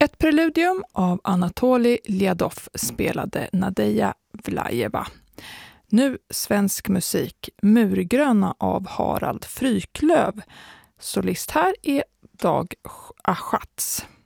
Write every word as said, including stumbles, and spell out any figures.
Ett preludium av Anatolij Ljadov spelade Nadeja Vlajeva. Nu svensk musik, Murgröna av Harald Fryklöv. Solist här är Dag Achatz.